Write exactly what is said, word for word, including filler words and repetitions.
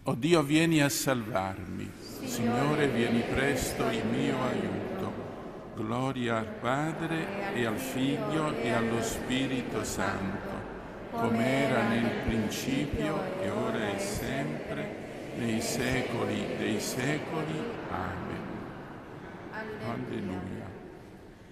O Dio, vieni a salvarmi. Signore, vieni presto in mio aiuto. Gloria al Padre e al Figlio e allo Spirito Santo, come era nel principio e ora e sempre, nei secoli dei secoli. Amen. Alleluia.